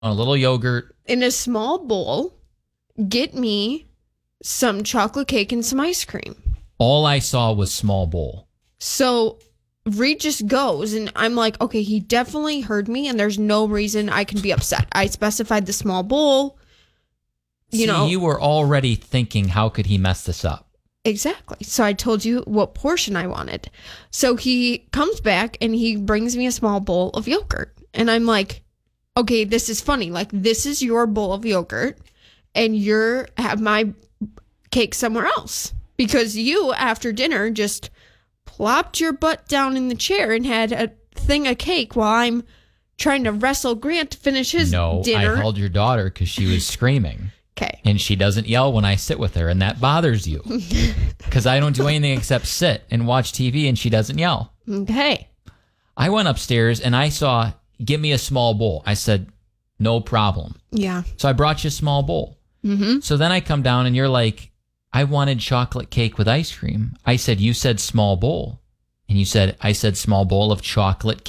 a little yogurt. In a small bowl, get me some chocolate cake and some ice cream. All I saw was small bowl. So Reed just goes, and I'm like, okay, he definitely heard me, and there's no reason I can be upset. I specified the small bowl. You were already thinking, how could he mess this up? Exactly. So I told you what portion I wanted. So he comes back, and he brings me a small bowl of yogurt. And I'm like, okay, this is funny. Like, this is your bowl of yogurt, and have my cake somewhere else. Because you, after dinner, just plopped your butt down in the chair and had a thing of cake while I'm trying to wrestle Grant to finish his dinner. No, I held your daughter because she was screaming. Okay. And she doesn't yell when I sit with her, and that bothers you. Because I don't do anything except sit and watch TV, and she doesn't yell. Okay. I went upstairs, and I saw, give me a small bowl. I said, no problem. Yeah. So I brought you a small bowl. Mm-hmm. So then I come down, and you're like, I wanted chocolate cake with ice cream. I said, you said small bowl. And you said, I said small bowl of chocolate